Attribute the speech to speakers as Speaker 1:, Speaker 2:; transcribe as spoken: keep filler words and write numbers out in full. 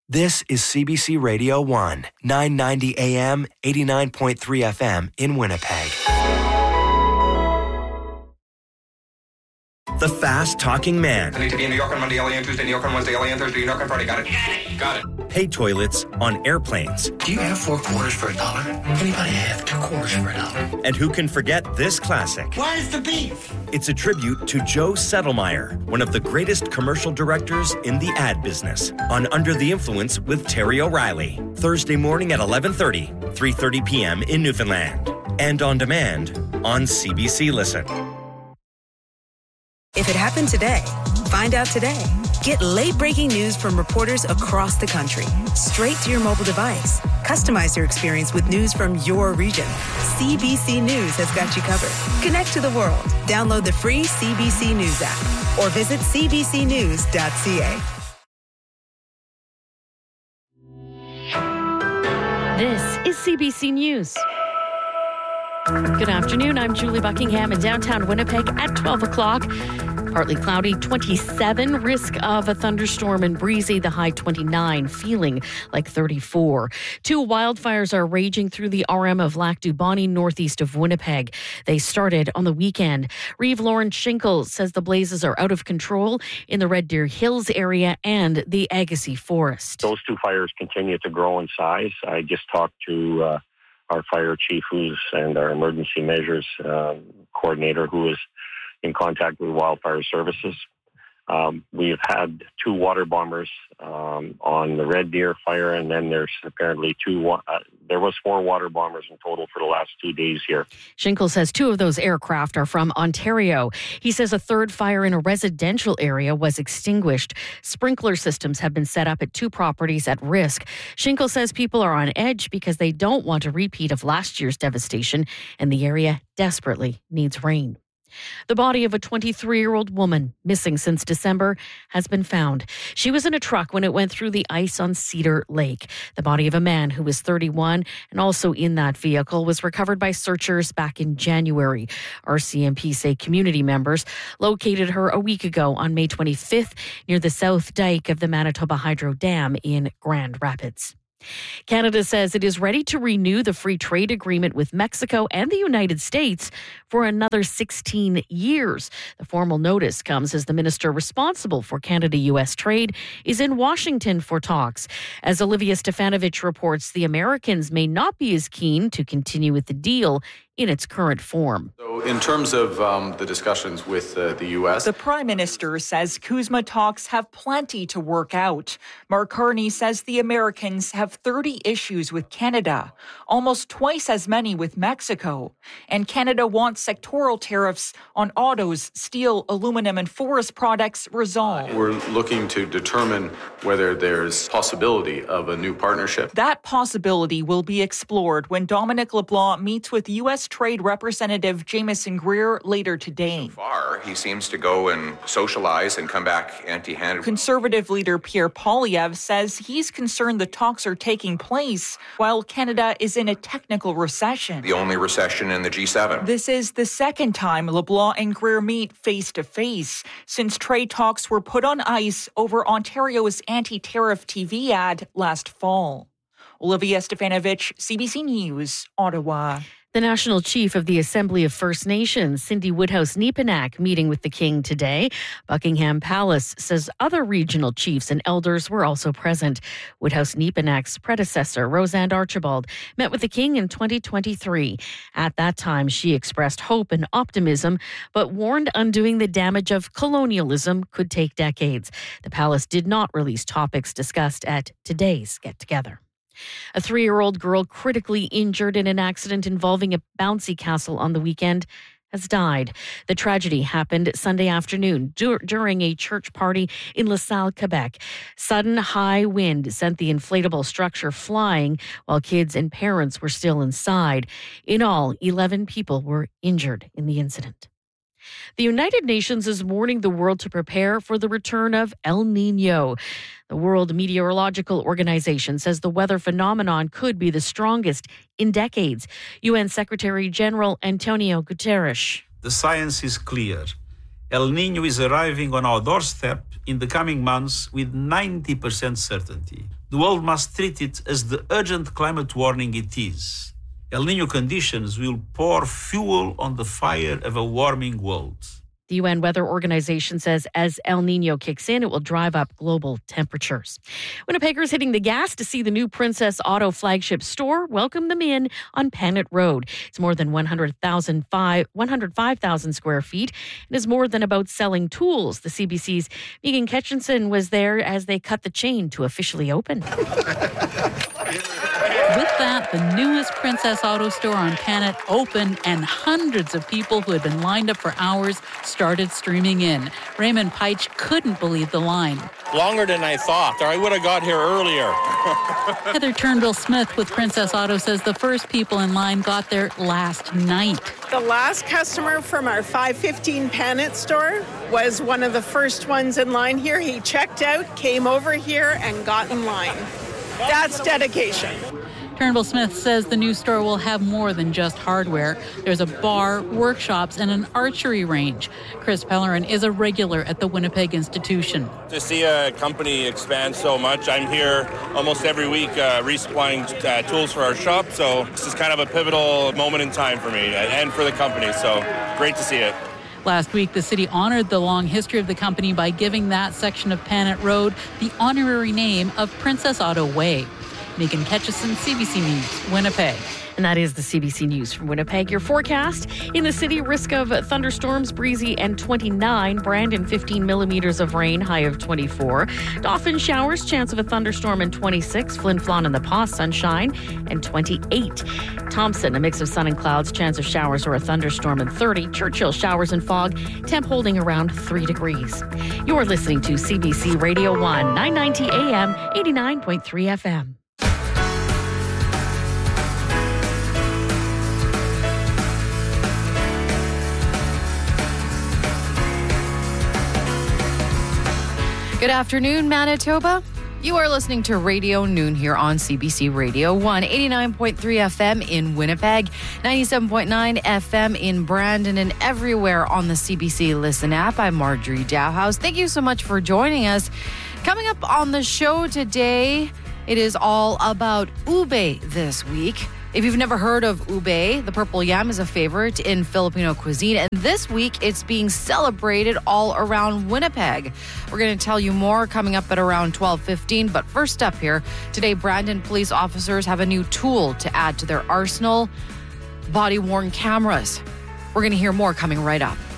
Speaker 1: This is C B C Radio one, nine ninety A M, eighty-nine point three F M in Winnipeg. The fast-talking man.
Speaker 2: I need to be in New York on Monday, L A on Tuesday, New York on Wednesday, L A on Thursday, New York on Friday. Got it. Got it.
Speaker 1: Pay toilets on airplanes.
Speaker 3: Do you have four quarters for a dollar? Anybody have two quarters for a dollar?
Speaker 1: And who can forget this classic?
Speaker 3: Where's the beef?
Speaker 1: It's a tribute to Joe Settlemeyer, one of the greatest commercial directors in the ad business, on Under the Influence with Terry O'Reilly. Thursday morning at eleven thirty, three thirty p.m. in Newfoundland. And on demand on C B C Listen.
Speaker 4: If it happened today, find out today. Get late-breaking news from reporters across the country, straight to your mobile device. Customize your experience with news from your region. C B C News has got you covered. Connect to the world. Download the free C B C News app or visit c b c news dot c a.
Speaker 5: This is C B C News. Good afternoon. I'm Julie Buckingham in downtown Winnipeg at twelve o'clock. Partly cloudy, twenty-seven. Risk of a thunderstorm and breezy, the high twenty-nine, feeling like thirty-four. Two wildfires are raging through the R M of Lac du Bonny, northeast of Winnipeg. They started on the weekend. Reeve Lauren Schinkel says the blazes are out of control in the Red Deer Hills area and the Agassiz Forest.
Speaker 6: Those two fires continue to grow in size. I just talked to uh, our fire chief who's and our emergency measures uh, coordinator who is in contact with wildfire services. Um, we've had two water bombers um, on the Red Deer fire, and then there's apparently two, uh, there was four water bombers in total for the last two days here.
Speaker 5: Schinkel says two of those aircraft are from Ontario. He says a third fire in a residential area was extinguished. Sprinkler systems have been set up at two properties at risk. Schinkel says people are on edge because they don't want a repeat of last year's devastation, and the area desperately needs rain. The body of a twenty-three-year-old woman, missing since December, has been found. She was in a truck when it went through the ice on Cedar Lake. The body of a man who was thirty-one and also in that vehicle was recovered by searchers back in January. R C M P say community members located her a week ago on May twenty-fifth near the South Dike of the Manitoba Hydro Dam in Grand Rapids. Canada says it is ready to renew the free trade agreement with Mexico and the United States for another sixteen years. The formal notice comes as the minister responsible for Canada-U S trade is in Washington for talks. As Olivia Stefanovich reports, the Americans may not be as keen to continue with the deal in its current form.
Speaker 7: So in terms of um, the discussions with uh, the U S,
Speaker 8: the Prime Minister says CUSMA talks have plenty to work out. Mark Carney says the Americans have thirty issues with Canada, almost twice as many with Mexico. And Canada wants sectoral tariffs on autos, steel, aluminum, and forest products resolved.
Speaker 7: We're looking to determine whether there's possibility of a new partnership.
Speaker 8: That possibility will be explored when Dominic LeBlanc meets with U S Trade Representative Jameson Greer later today.
Speaker 2: So far, he seems to go and socialize and come back empty-handed.
Speaker 8: Conservative leader Pierre Poilievre says he's concerned the talks are taking place while Canada is in a technical recession.
Speaker 2: The only recession in the G seven.
Speaker 8: This is the second time LeBlanc and Greer meet face-to-face since trade talks were put on ice over Ontario's anti-tariff T V ad last fall. Olivia Stefanovich, C B C News, Ottawa.
Speaker 5: The National Chief of the Assembly of First Nations, Cindy Woodhouse-Nepenak, meeting with the King today. Buckingham Palace says other regional chiefs and elders were also present. Woodhouse-Nepenak's predecessor, Roseanne Archibald, met with the King in twenty twenty-three. At that time, she expressed hope and optimism, but warned undoing the damage of colonialism could take decades. The palace did not release topics discussed at today's get-together. A three-year-old girl critically injured in an accident involving a bouncy castle on the weekend has died. The tragedy happened Sunday afternoon dur- during a church party in LaSalle, Quebec. Sudden high wind sent the inflatable structure flying while kids and parents were still inside. In all, eleven people were injured in the incident. The United Nations is warning the world to prepare for the return of El Niño. The World Meteorological Organization says the weather phenomenon could be the strongest in decades. U N Secretary General Antonio Guterres.
Speaker 9: The science is clear. El Niño is arriving on our doorstep in the coming months with ninety percent certainty. The world must treat it as the urgent climate warning it is. El Niño conditions will pour fuel on the fire of a warming world.
Speaker 5: The U N Weather Organization says as El Nino kicks in, it will drive up global temperatures. Winnipeggers hitting the gas to see the new Princess Auto flagship store welcome them in on Panet Road. It's more than one hundred five thousand square feet and is more than about selling tools. The C B C's Megan Ketchinson was there as they cut the chain to officially open.
Speaker 10: With that, the newest Princess Auto store on Panet opened, and hundreds of people who had been lined up for hours started streaming in. Raymond Peich couldn't believe the line.
Speaker 11: Longer than I thought, or I would have got here earlier.
Speaker 10: Heather Turnbull-Smith with Princess Auto says the first people in line got there last night.
Speaker 12: The last customer from our five fifteen Panet store was one of the first ones in line here. He checked out, came over here, and got in line. That's dedication.
Speaker 10: Turnbull-Smith says the new store will have more than just hardware. There's a bar, workshops, and an archery range. Chris Pellerin is a regular at the Winnipeg Institution.
Speaker 11: To see a company expand so much, I'm here almost every week uh, resupplying uh, tools for our shop, so this is kind of a pivotal moment in time for me and for the company, so great to see it.
Speaker 10: Last week, the city honored the long history of the company by giving that section of Panet Road the honorary name of Princess Auto Way. Megan Ketchison, C B C News, Winnipeg.
Speaker 5: And that is the C B C News from Winnipeg. Your forecast in the city, risk of thunderstorms, breezy and twenty-nine. Brandon, fifteen millimeters of rain, high of twenty-four. Dauphin showers, chance of a thunderstorm and twenty-six. Flin Flon and the Pas, sunshine and twenty-eight. Thompson, a mix of sun and clouds, chance of showers or a thunderstorm and thirty. Churchill, showers and fog, temp holding around three degrees. You're listening to C B C Radio one, nine ninety A M, eighty-nine point three F M.
Speaker 13: Good afternoon, Manitoba. You are listening to Radio Noon here on C B C Radio one, eighty-nine point three F M in Winnipeg, ninety-seven point nine F M in Brandon, and everywhere on the C B C Listen app. I'm Marjorie Dowhouse. Thank you so much for joining us. Coming up on the show today, it is all about ube this week. If you've never heard of ube, the purple yam is a favorite in Filipino cuisine, and this week it's being celebrated all around Winnipeg. We're going to tell you more coming up at around twelve fifteen, but first up here, today Brandon police officers have a new tool to add to their arsenal, body-worn cameras. We're going to hear more coming right up.